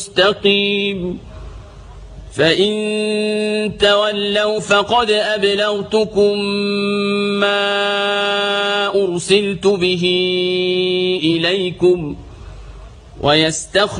مستقيم فإن تولوا فقد أبلغتكم ما أرسلت به إليكم ويستخلف